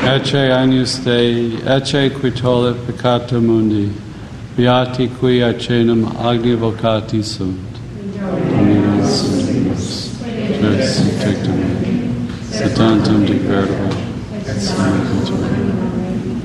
Ecce agnus Dei, ecce qui tollit peccata mundi, beati qui acenum agni vocati sunt. Dominus Dominus, Res tectum, Satantum de perdibo, et